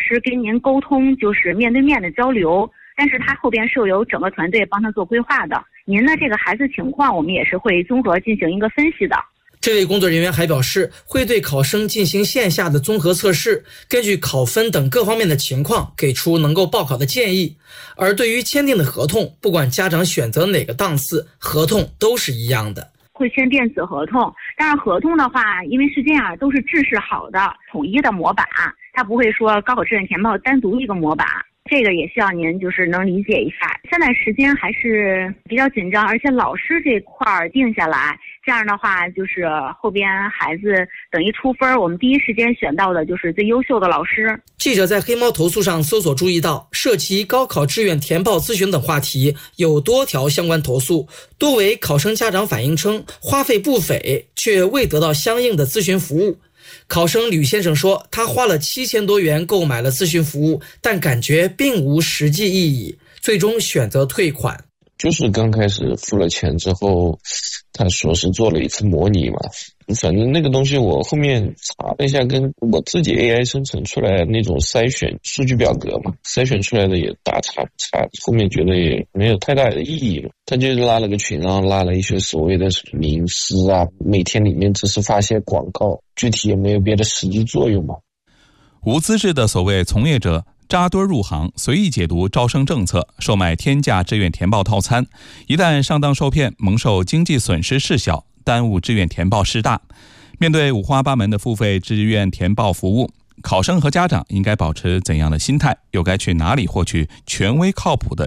师跟您沟通，就是面对面的交流，但是他后边是有整个团队帮他做规划的。您的这个孩子情况，我们也是会综合进行一个分析的。 这位工作人员还表示，会对考生进行线下的综合测试，根据考分等各方面的情况，给出能够报考的建议。而对于签订的合同，不管家长选择哪个档次，合同都是一样的。 会签电子合同，但是合同的话，因为是这样，都是制式好的、统一的模板，它不会说高考志愿填报单独一个模板。这个也希望您就是能理解一下。现在时间还是比较紧张，而且老师这块定下来，这样的话就是后边孩子等于出分，我们第一时间选到的就是最优秀的老师。 记者在黑猫投诉上搜索注意到，涉及高考志愿填报咨询等话题有多条相关投诉，多为考生家长反映称花费不菲，却未得到相应的咨询服务。考生吕先生说，他花了7000多元购买了咨询服务，但感觉并无实际意义，最终选择退款。 就是刚开始付了钱之后，他说是做了一次模拟嘛，反正那个东西我后面查了一下，跟我自己 AI 生成出来的那种筛选数据表格嘛，筛选出来的也大差不差，后面觉得也没有太大的意义了。他就拉了个群，然后拉了一些所谓的名师啊，每天里面只是发些广告，具体也没有别的实际作用嘛。 无资质的所谓从业者扎堆入行，随意解读招生政策，售卖天价志愿填报套餐，一旦上当受骗，蒙受经济损失事小，耽误志愿填报事大。面对五花八门的付费志愿填报服务，考生和家长应该保持怎样的心态？又该去哪里获取权威靠谱的